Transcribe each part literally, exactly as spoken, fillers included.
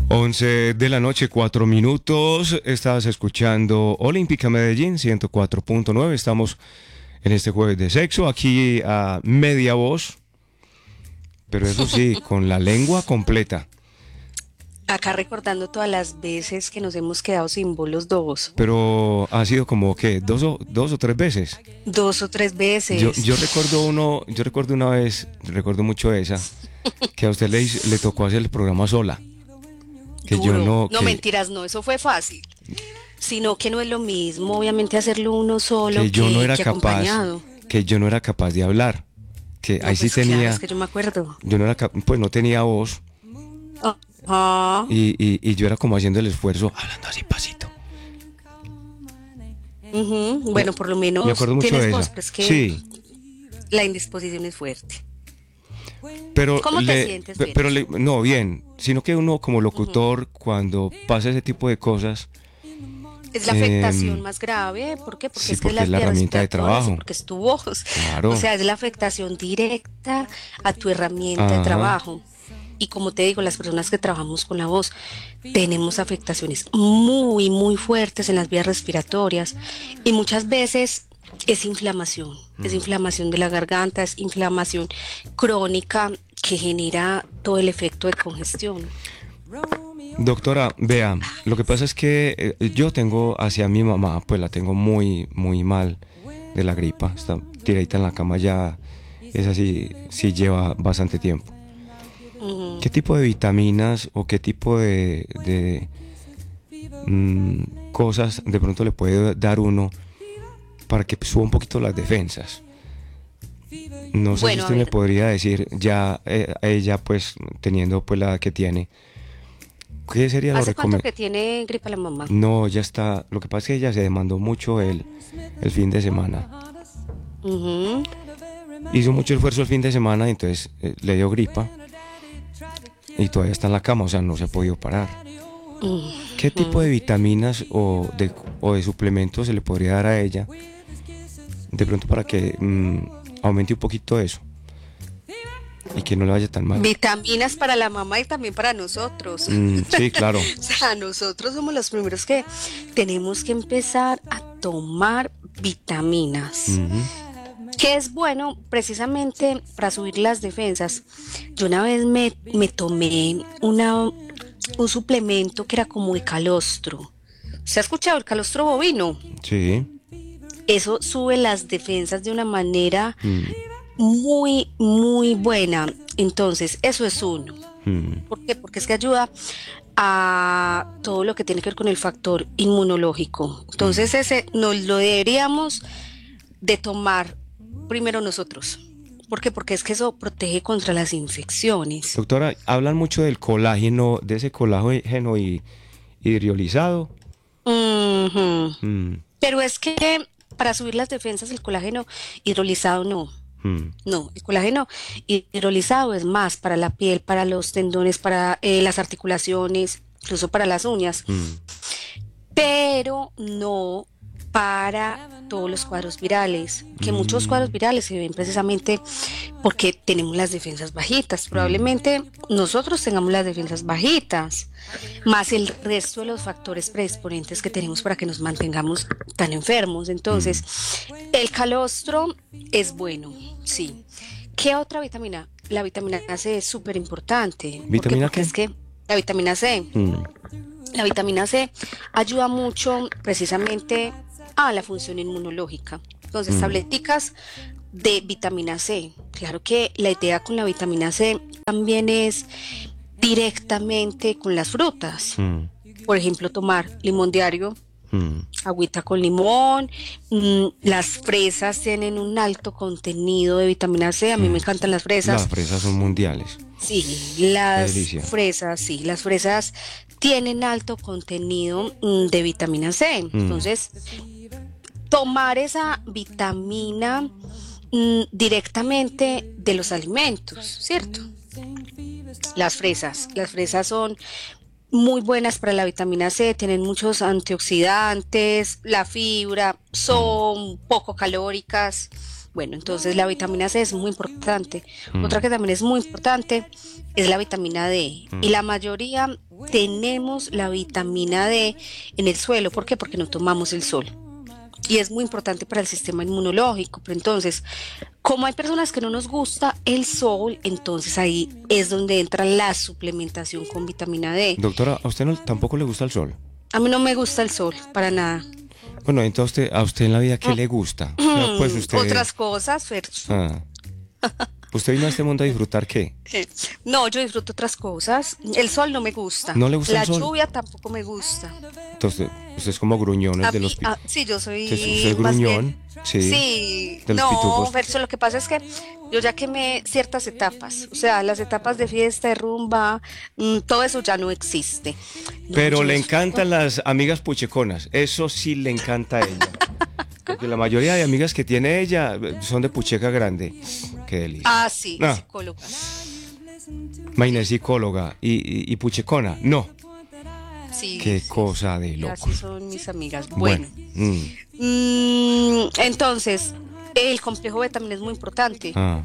once de la noche, cuatro minutos. Estás escuchando Olímpica Medellín, ciento cuatro punto nueve. Estamos en este jueves de sexo, aquí a media voz, pero eso sí, con la lengua completa. Acá recordando todas las veces que nos hemos quedado sin bolos dos. Pero ha sido como que dos o, dos o tres veces. Dos o tres veces. Yo, yo recuerdo uno, yo recuerdo una vez, recuerdo mucho esa, que a usted le, hizo- le tocó hacer el programa sola. Que Duro. yo no, No, que, mentiras, no, eso fue fácil. Sino que no es lo mismo, obviamente, hacerlo uno solo que yo que, no era que capaz, acompañado. que yo no era capaz de hablar. Que No, ahí sí pues claro, tenía, es que yo me acuerdo. yo no era, cap- pues no tenía voz Ajá. y, y, y yo era como haciendo el esfuerzo, hablando así pasito. Ujú. Bueno, por lo menos Me acuerdo mucho tienes de voz, esa. pero es que Sí, la indisposición es fuerte. pero ¿Cómo te le, sientes, pe- bien? pero le, no bien, sino que uno como locutor cuando pasa ese tipo de cosas, Es la afectación em, más grave, ¿por qué? Porque sí, es que porque es las la vías herramienta de respiratorias y trabajo. porque es tu voz. O Claro. sea, es la afectación directa a tu herramienta de Ajá. trabajo. Y como te digo, las personas que trabajamos con la voz tenemos afectaciones muy, muy fuertes en las vías respiratorias y muchas veces es inflamación, es inflamación de la garganta, es inflamación crónica que genera todo el efecto de congestión. Doctora, vea, lo que pasa es que eh, yo tengo hacia mi mamá, pues la tengo muy, muy mal de la gripa. Está tiradita en la cama ya, es así, sí lleva bastante tiempo. Ujú. ¿Qué tipo de vitaminas o qué tipo de, de mm, cosas de pronto le puede dar uno para que suba un poquito las defensas? No sé si Bueno, a usted me ver, podría decir, ya eh, ella pues teniendo pues la edad que tiene, ¿qué sería lo ¿hace cuánto recomendable? que tiene gripa la mamá? No, ya está. Lo que pasa es que ella se demandó mucho el, el fin de semana. Ujú. Hizo mucho esfuerzo el fin de semana, entonces eh, le dio gripa y todavía está en la cama, o sea, no se ha podido parar. ¿Qué tipo de vitaminas o de, o de suplementos se le podría dar a ella de pronto para que mm, aumente un poquito eso y que no le vaya tan mal? Vitaminas para la mamá y también para nosotros. Mm, sí, claro. O sea, nosotros somos los primeros que tenemos que empezar a tomar vitaminas. Ujú. Que es bueno precisamente para subir las defensas. Yo una vez me, me tomé una, un suplemento que era como de calostro. ¿Se ha escuchado el calostro bovino? Sí. Eso sube las defensas de una manera Mm, muy, muy buena. Entonces, eso es uno. mm, ¿Por qué? Porque es que ayuda a todo lo que tiene que ver con el factor inmunológico. Entonces, ese nos lo deberíamos de tomar primero nosotros. ¿Por qué? Porque es que eso protege contra las infecciones. Doctora, hablan mucho del colágeno, de ese colágeno y hidrolizado. Ujú. Mm, Pero es que para subir las defensas el colágeno hidrolizado no. mm, No, el colágeno hidrolizado es más para la piel, para los tendones, para eh, las articulaciones, incluso para las uñas, mm, pero no para todos los cuadros virales, que muchos cuadros mm, virales se ven precisamente porque tenemos las defensas bajitas. mm, Probablemente nosotros tengamos las defensas bajitas, más el resto de los factores predisponentes que tenemos para que nos mantengamos tan enfermos. mm. Entonces, el calostro es bueno, sí. ¿Qué otra vitamina? La vitamina C es súper importante. ¿Por qué? ¿Vitamina Porque qué? es que la vitamina C, Mm, la vitamina C ayuda mucho precisamente a la función inmunológica. Entonces, mm, tableticas de vitamina C. Claro que la idea con la vitamina C también es directamente con las frutas. mm, Por ejemplo, tomar limón diario, mm, agüita con limón. mm, las fresas tienen un alto contenido de vitamina C. A mí me mm. encantan las Las fresas. fresas son mundiales. Sí, Qué las delicia. fresas, sí, las fresas tienen alto contenido mm, de vitamina C. Mm, Entonces, tomar esa vitamina mm, directamente de los alimentos, ¿cierto? Las fresas, las fresas son muy buenas para la vitamina C, tienen muchos antioxidantes, la fibra, mm, son poco calóricas. Bueno, entonces la vitamina C es muy importante. Mm. Otra que también es muy importante es la vitamina D. Mm. Y la mayoría tenemos la vitamina D en el suelo. ¿Por qué? Porque no tomamos el sol. Y es muy importante para el sistema inmunológico. Pero entonces, como hay personas que no nos gusta el sol, entonces ahí es donde entra la suplementación con vitamina D. Doctora, ¿a usted no, tampoco le gusta el sol? A mí no me gusta el sol, para nada. Bueno, entonces, ¿a usted en la vida qué le gusta? O sea, pues usted... Otras cosas, Fercho. Ah. ¿Usted vino a este mundo a disfrutar qué? No, yo disfruto otras cosas. El sol no me gusta. ¿No le gusta La el sol? lluvia tampoco me gusta. Entonces, usted es como gruñón, A es de mí- los... pi- ah, sí, yo soy Usted, usted es más gruñón, bien- sí. Sí, de los no, pitufos. Fercho, lo que pasa es que yo ya quemé ciertas etapas. O sea, las etapas de fiesta, de rumba, mm, todo eso ya no existe. No, Pero yo le disfruto- encantan las amigas pucheconas, eso sí le encanta a ella. Porque la mayoría de amigas que tiene ella eh, son de pucheca grande. Qué delicia. Ah, sí, Ah. psicóloga. Maina es psicóloga y, y, y puchecona, no. Sí, Qué sí, cosa de sí, loco. así son mis amigas. Bueno. mm, Mm, entonces, el complejo B también es muy importante ah,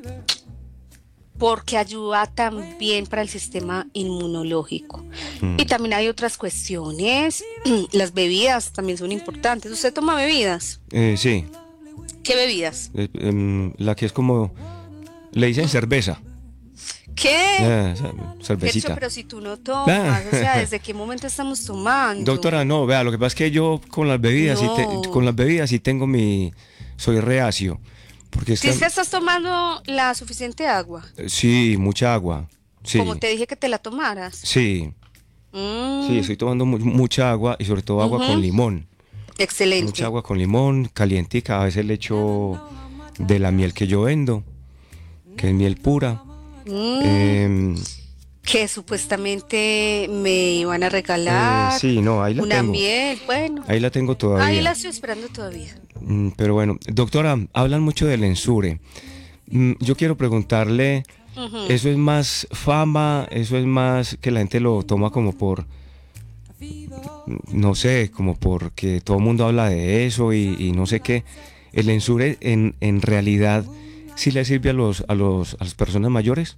porque ayuda también para el sistema inmunológico. mm. Y también hay otras cuestiones. Las bebidas también son importantes. ¿Usted toma bebidas? Eh, sí, ¿Qué bebidas? eh, em, la que es como, le dicen cerveza. ¿Qué? Ah, cer- Fercho, cervecita. pero si tú no tomas, o sea, ¿desde qué momento estamos tomando? Doctora, no, vea, lo que pasa es que yo con las bebidas, sí te- No. con las bebidas sí tengo mi, soy reacio. Porque es Si que- es que estás tomando la suficiente agua, eh, sí, mucha agua. Sí, como te dije que te la tomaras. sí, Mm, sí, estoy tomando mu- mucha agua y sobre todo agua Ujú. con limón. excelente. Mucha agua con limón, calientica. A veces le echo de la miel que yo vendo, que es miel pura. Mm, Em, que supuestamente me iban a regalar eh, sí, no, ahí la una tengo. miel. Bueno, Ahí la tengo todavía. ahí la estoy esperando todavía. Mm, Pero bueno, doctora, hablan mucho del Ensure. Mm, Yo quiero preguntarle, Ujú. ¿eso es más fama? ¿Eso es más que la gente lo toma como por, mm, no sé, como porque todo el mundo habla de eso y, y no sé qué? ¿El Ensure en, en realidad sí le sirve a los, a los, a las personas mayores?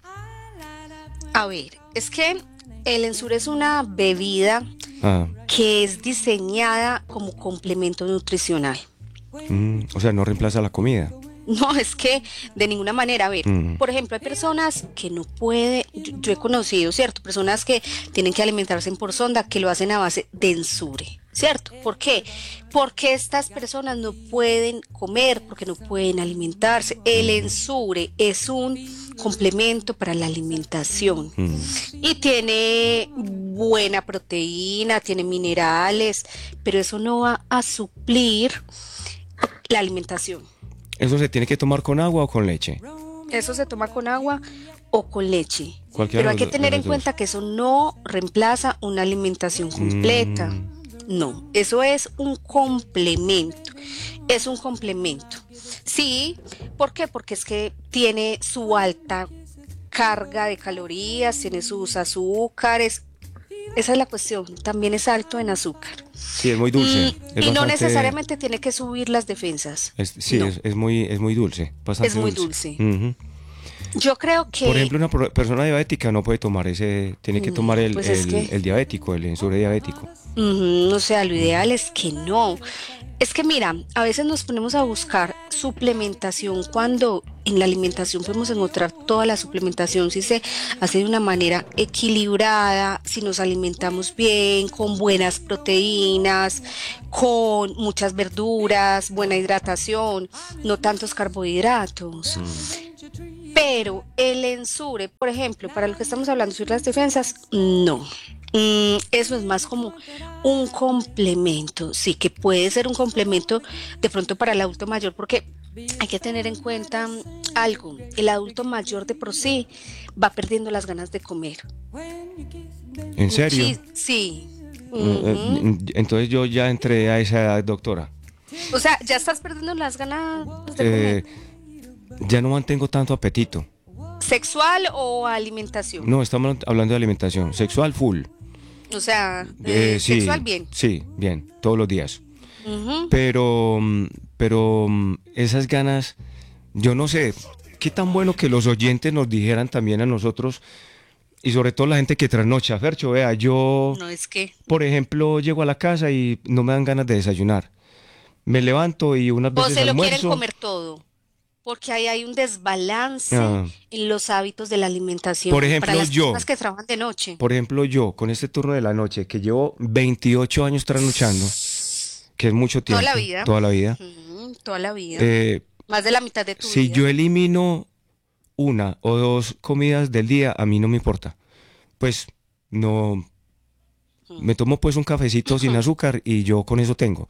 A ver, es que el Ensure es una bebida Ah, que es diseñada como complemento nutricional. mm, o sea, no reemplaza la comida. No, es que de ninguna manera, a ver, Mm. por ejemplo, hay personas que no pueden, yo, yo he conocido, ¿cierto? Personas que tienen que alimentarse por sonda, que lo hacen a base de Ensure, ¿cierto? ¿Por qué? Porque estas personas no pueden comer, porque no pueden alimentarse. El Ensure es un complemento para la alimentación Mm. y tiene buena proteína, tiene minerales, pero eso no va a suplir la alimentación. ¿Eso se tiene que tomar con agua o con leche? Eso se toma con agua o con leche. Cualquiera Pero de hay que los- tener de en los cuenta que eso no reemplaza una alimentación completa. Mm. No, eso es un complemento. Es un complemento. Sí, ¿por qué? Porque es que tiene su alta carga de calorías, tiene sus azúcares. Esa es la cuestión. También es alto en azúcar. Sí, es muy dulce. Mm, es y no bastante- necesariamente tiene que subir las defensas. es- sí, No. es, es muy, es muy dulce. Bastante Es muy dulce. Ujú. Yo creo que Por ejemplo, una pro- persona diabética no puede tomar ese, tiene que No, tomar el, pues es el, que- el diabético, el Ensure diabético. Ujú, o sea, lo ideal es que no. Es que mira, a veces nos ponemos a buscar suplementación cuando en la alimentación podemos encontrar toda la suplementación si se hace de una manera equilibrada, si nos alimentamos bien, con buenas proteínas, con muchas verduras, buena hidratación, no tantos carbohidratos. Pero el Ensure, por ejemplo, para lo que estamos hablando, sobre las defensas, no. Mm, eso es más como un complemento, sí, que puede ser un complemento de pronto para el adulto mayor, porque hay que tener en cuenta mm, algo, el adulto mayor de por sí va perdiendo las ganas de comer. ¿En serio? Sí, sí. Eh, eh, Ujú. Entonces yo ya entré a esa edad, doctora. O sea, ya estás perdiendo las ganas de Eh, comer. ya no mantengo tanto apetito. ¿Sexual o alimentación? No, estamos hablando de alimentación. Sexual full. O sea, Eh, eh, sí, sexual bien. Sí, bien, todos los días. Ujú. Pero, mm, pero um, esas ganas, yo no sé, qué tan bueno que los oyentes nos dijeran también a nosotros, y sobre todo la gente que trasnocha. Fercho, vea, yo, No es que... por ejemplo, llego a la casa y no me dan ganas de desayunar. Me levanto y unas O veces se lo quieren almuerzo. comer todo, porque ahí hay un desbalance Ah, en los hábitos de la por alimentación para ejemplo, las yo, personas que trabajan de noche. por ejemplo, yo, con este turno de la noche, que llevo veintiocho años trasnochando, que es mucho Toda la tiempo, vida, toda la vida, ujú, toda la vida, eh, más de la mitad de tu si vida. yo elimino una o dos comidas del día, a mí no me importa. Pues no, Mm. me tomo pues un cafecito sin azúcar y yo con eso tengo.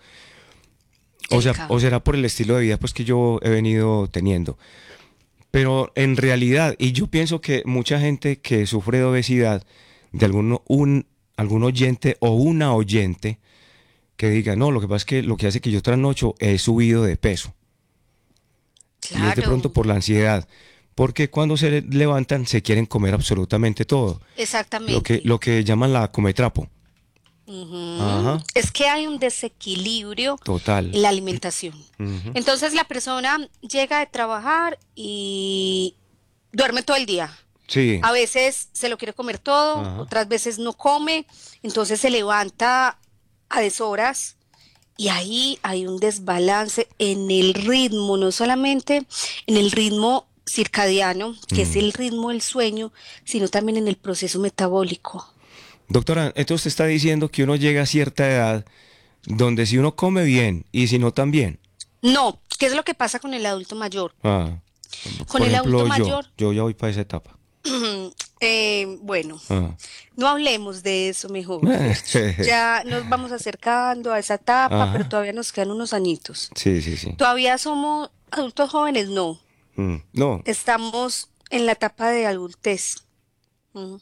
O sea, o Delicado. será por el estilo de vida pues que yo he venido teniendo. Pero en realidad, y yo pienso que mucha gente que sufre de obesidad, de alguno, un, algún oyente o una oyente que diga, no, lo que pasa es que lo que hace que yo trasnocho es subido de peso. Y es de pronto Claro, por la ansiedad. Porque cuando se levantan se quieren comer absolutamente todo. Lo que, exactamente. lo que llaman la cometrapo. Ujú. Ajá, Es que hay un desequilibrio total. en la alimentación. Ujú. Entonces la persona llega de trabajar y duerme todo el día. Sí, A veces se lo quiere comer todo, ajá. otras veces no come, entonces se levanta a deshoras y ahí hay un desbalance en el ritmo, no solamente en el ritmo circadiano, que es Mm. el ritmo del sueño, sino también en el proceso metabólico. Doctora, entonces usted está diciendo que uno llega a cierta edad donde si uno come bien y si no también. No, ¿qué es lo que pasa con el adulto mayor? Ah, Con por el adulto ejemplo, yo, mayor, yo ya voy para esa etapa. eh, bueno, Ah. no hablemos de eso mejor, Fercho. Ya nos vamos acercando a esa etapa, pero Ajá. todavía nos quedan unos añitos. Sí, sí, sí. Todavía somos adultos jóvenes, no. Mm. No. Estamos en la etapa de adultez. Ujú.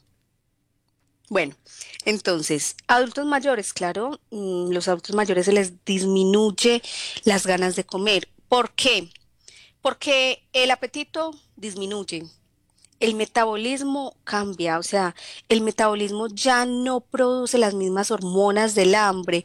Bueno, entonces, adultos mayores, claro, mm, los adultos mayores se les disminuye las ganas de comer. ¿Por qué? Porque el apetito disminuye, el metabolismo cambia, o sea, el metabolismo ya no produce las mismas hormonas del hambre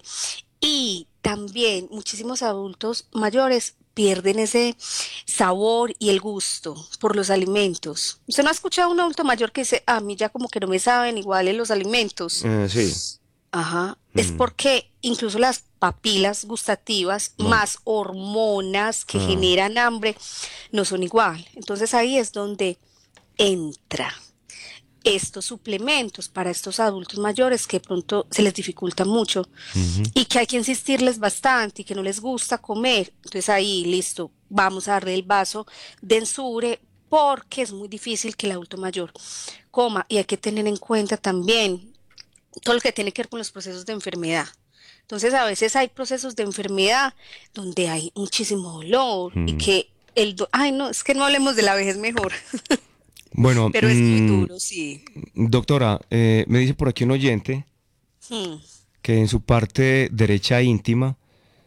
y también muchísimos adultos mayores pierden ese sabor y el gusto por los alimentos. ¿Usted no ha escuchado a un adulto mayor que dice, a mí ya como que no me saben iguales los alimentos? Eh, sí. Ajá, es Mm. porque incluso las papilas gustativas No. más hormonas que Ah. generan hambre no son igual. Entonces ahí es donde entra estos suplementos para estos adultos mayores que de pronto se les dificulta mucho Ujú. y que hay que insistirles bastante y que no les gusta comer. Entonces ahí, listo, vamos a darle el vaso de Ensure porque es muy difícil que el adulto mayor coma y hay que tener en cuenta también todo lo que tiene que ver con los procesos de enfermedad. Entonces a veces hay procesos de enfermedad donde hay muchísimo dolor y Mm. que el... do- Ay, no, es que no hablemos de la vejez mejor, Bueno, pero es muy mm, duro, sí. doctora, eh, me dice por aquí un oyente Hmm. que en su parte derecha íntima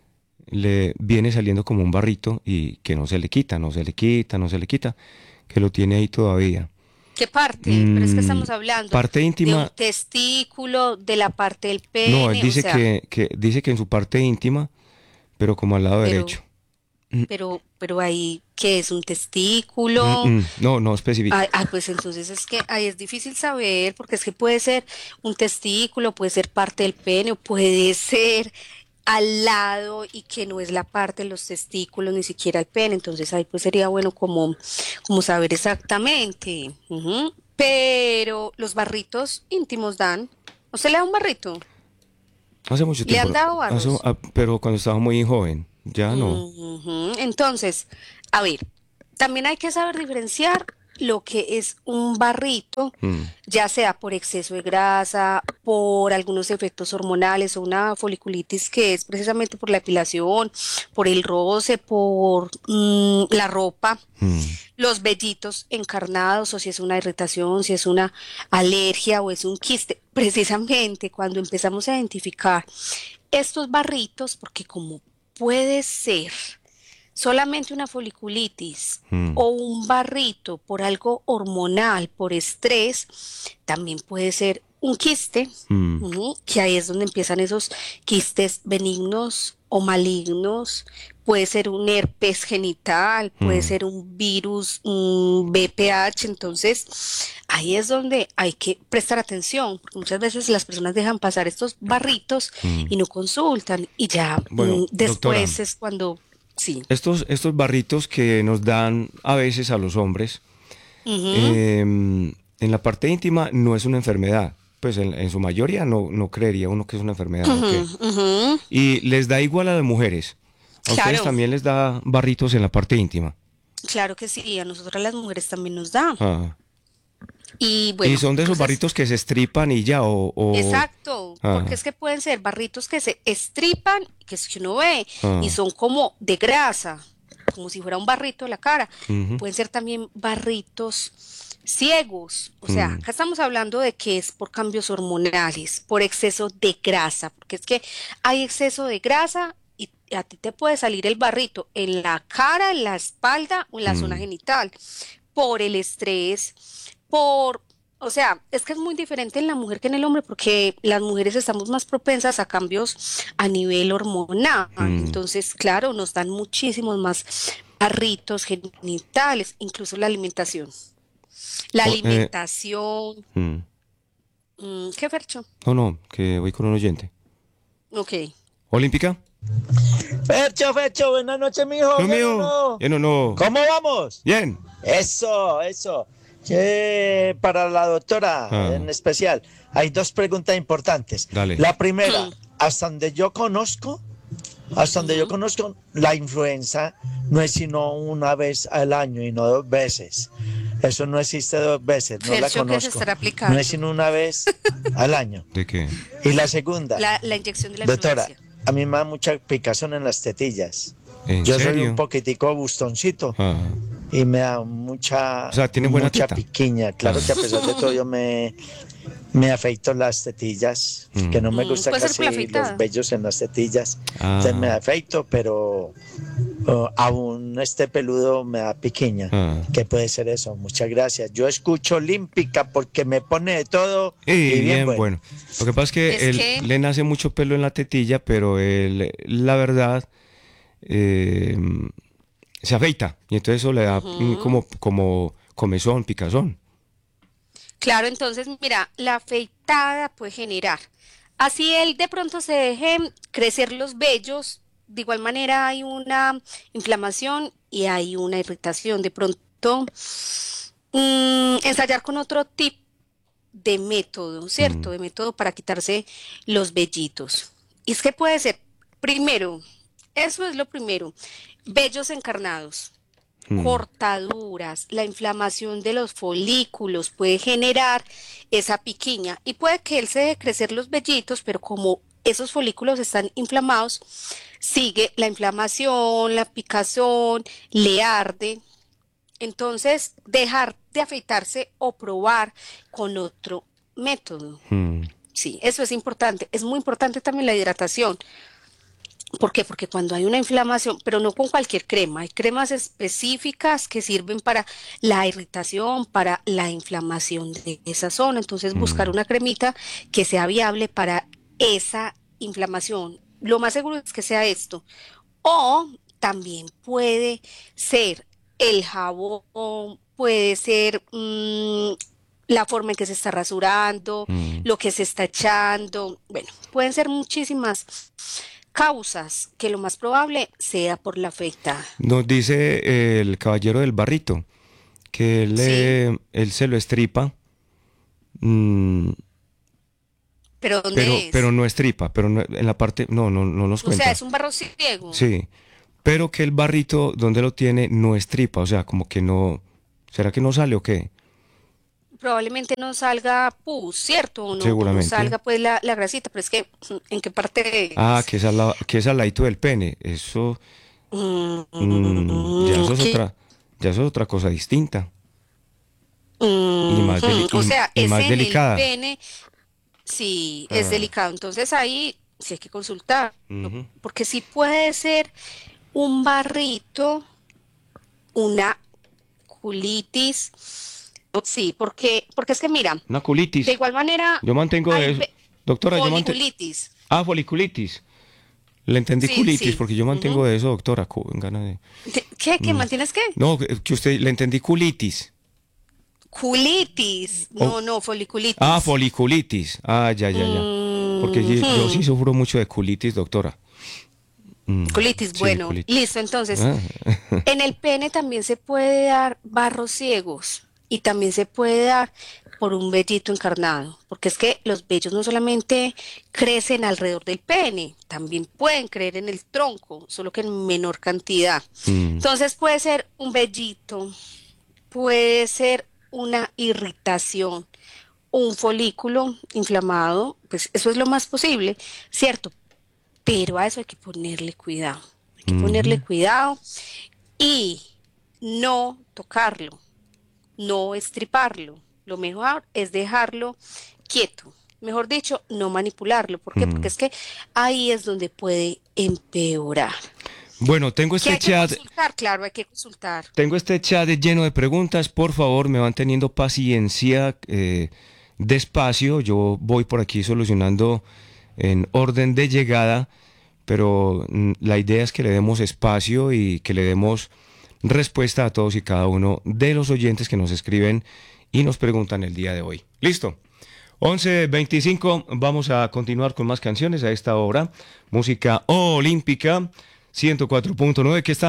le viene saliendo como un barrito y que no se le quita, no se le quita, no se le quita, que lo tiene ahí todavía. ¿Qué parte? Pero es que Mm, estamos hablando parte de un íntima, testículo, de la parte del no, él pene, o dice sea, que, que dice que en su parte íntima, pero como al lado pero, derecho. Mm, pero, pero ahí, ¿qué es un mm, testículo? mm, no, no Ay, especifica. ay, pues entonces es que ahí es difícil saber, porque es que puede ser un testículo, puede ser parte del pene, o puede ser al lado y que no es la parte de los testículos, ni siquiera el pene. Entonces ahí pues sería bueno como, como saber exactamente. Ujú. Pero los barritos íntimos dan. ¿Usted le da un barrito? Hace mucho ¿Le han tiempo, dado hace- barros? ah, pero cuando estaba muy joven, ya no. Ujú. Entonces, a ver, también hay que saber diferenciar lo que es un barrito, Mm, ya sea por exceso de grasa, por algunos efectos hormonales o una foliculitis que es precisamente por la depilación, por el roce, por mm, la ropa, mm, los vellitos encarnados o si es una irritación, si es una alergia o es un quiste. Precisamente cuando empezamos a identificar estos barritos, porque como puede ser solamente una foliculitis mm, o un barrito por algo hormonal, por estrés, también puede ser un quiste, mm. ujú, que ahí es donde empiezan esos quistes benignos o malignos, puede ser un herpes genital, puede Mm, ser un virus, un V P H, entonces ahí es donde hay que prestar atención, porque muchas veces las personas dejan pasar estos barritos mm. y no consultan y ya Bueno, mm, doctora, después es cuando, sí. estos, estos barritos que nos dan a veces a los hombres, Ujú, eh, en la parte íntima no es una enfermedad. Pues en, en su mayoría no, no creería uno que es una enfermedad, ¿ok? ujú, ujú. Y les da igual a las mujeres. A ustedes Claro, también les da barritos en la parte íntima. claro que sí, a nosotras las mujeres también nos da. Ah. Y Y bueno, son de esos entonces, barritos que se estripan y ya, o... o- exacto, porque ah, es que pueden ser barritos que se estripan, que es que uno ve, y ah, son como de grasa, como si fuera un barrito de la cara. ujú, Pueden ser también barritos ciegos. O sea, mm, acá estamos hablando de que es por cambios hormonales, por exceso de grasa, porque es que hay exceso de grasa y a ti te puede salir el barrito en la cara, en la espalda o en la zona mm. genital, por el estrés, por, o sea, es que es muy diferente en la mujer que en el hombre porque las mujeres estamos más propensas a cambios a nivel hormonal. Mm. Entonces, claro, nos dan muchísimos más barritos genitales, incluso la alimentación. La O- eh, alimentación, mm. mm, ¿qué Fercho? No, no, que voy con un oyente. Ok. ¿Olímpica? Fecho, Fecho, buenas noches, mijo. Lo Bien o mío. no. Bien o no. ¿Cómo vamos? Bien. Eso, eso. Eh, para la doctora Ah, en especial, hay dos preguntas importantes. dale. La primera, hasta donde yo conozco, hasta donde yo Ujú. conozco, la influenza no es sino una vez al año y no dos veces. Eso no existe dos veces, no la Fercho, ¿qué se conozco. estará No es aplicando? sino una vez al año. ¿De qué? Y la segunda, La, la inyección de la doctora, influencia. a mí me da mucha picazón en las tetillas. ¿En Yo soy un serio? poquitico bustoncito Ah. y me da mucha, O sea, tiene buena mucha teta. piquiña. Claro Ah. que a pesar de todo yo me, me afeito las tetillas, Mm. que no me Mm, gusta puede ser por la casi los afeitada. vellos en las tetillas. Ah. Entonces me afeito, pero oh, aún este peludo me da piquiña. Ah. ¿Qué puede ser eso? Muchas gracias. Yo escucho Olímpica porque me pone de todo Y y bien, bien, bueno. bueno. Lo que pasa es que Es él que, le nace mucho pelo en la tetilla, pero él, la verdad, eh, se afeita. Y entonces eso le da mm, ujú. como, como comezón, picazón. Claro, entonces, mira, la afeitada puede generar. Así él de pronto se dejen crecer los vellos, de igual manera hay una inflamación y hay una irritación. De pronto, mm, ensayar con otro tipo de método, ¿cierto? Mm, De método para quitarse los vellitos. Y es que puede ser, primero, eso es lo primero, vellos encarnados, mm, cortaduras, la inflamación de los folículos puede generar esa piquiña y puede que él se deje crecer los vellitos, pero como esos folículos están inflamados, sigue la inflamación, la picazón, le arde. Entonces, dejar de afeitarse o probar con otro método. mm. Sí, eso es importante. Es muy importante también la hidratación. ¿Por qué? Porque cuando hay una inflamación, pero no con cualquier crema, hay cremas específicas que sirven para la irritación, para la inflamación de esa zona. Entonces, buscar Mm. una cremita que sea viable para esa inflamación. Lo más seguro es que sea esto. O también puede ser el jabón, puede ser mm, la forma en que se está rasurando, Mm. lo que se está echando. Bueno, pueden ser muchísimas causas que lo más probable sea por la afeitada. Nos dice eh, el caballero del barrito que él, ¿Sí? eh, él se lo estripa, mm, ¿Pero pero, dónde pero es? no estripa, pero no- en la parte, no, no, no nos O sea, cuenta. es un barro ciego. Sí, pero que el barrito donde lo tiene no estripa, o sea, como que no, ¿será que no sale o qué? Probablemente no salga pus, ¿cierto? O no, o no Seguramente. salga pues la, la grasita, pero es que ¿en qué parte Ah, es? que es al, la- que es al ladito del pene, eso, mm, ya Mm, eso es ¿qué? otra, ya eso es otra cosa distinta y más, Ujú. deli- O y, sea, y es más en el delicada. pene, sí, es Ah, delicado. Entonces ahí sí hay que consultar, ujú. porque sí puede ser un barrito, una culitis, sí, porque, porque es que mira, Una de culitis. igual manera Yo mantengo hay eso. ve- Doctora, yo mantengo. foliculitis. Ah, foliculitis. Le entendí Sí, culitis, sí. porque yo mantengo Ujú. de eso, doctora. cu- Gana de... ¿Qué? ¿Qué Mm. mantienes qué? No, que que usted le entendí culitis. Culitis. O- No, no, ah, foliculitis. foliculitis. Ah, ya, ya, ya. Porque yo, yo sí Ujú. sufro mucho de culitis, doctora. Mm, Colitis, sí, de bueno, culitis. listo. Entonces, Ah. en el pene también se puede dar barros ciegos y también se puede dar por un vellito encarnado, porque es que los vellos no solamente crecen alrededor del pene, también pueden crecer en el tronco, solo que en menor cantidad. Mm, Entonces puede ser un vellito, puede ser una irritación, un folículo inflamado, pues eso es lo más posible, ¿cierto? Pero a eso hay que ponerle cuidado, hay que ponerle ujú. cuidado y no tocarlo, no estriparlo. Lo mejor es dejarlo quieto. Mejor dicho, no manipularlo. ¿Por qué? Porque Mm. es que ahí es donde puede empeorar. Bueno, tengo ¿Que este hay que chat, consultar? Claro, hay que consultar. tengo este chat lleno de preguntas. Por favor, me van teniendo paciencia, eh, despacio. Yo voy por aquí solucionando en orden de llegada, pero mm, la idea es que le demos espacio y que le demos respuesta a todos y cada uno de los oyentes que nos escriben y nos preguntan el día de hoy. Listo. once veinticinco, vamos a continuar con más canciones a esta hora. Música olímpica, ciento cuatro punto nueve, que está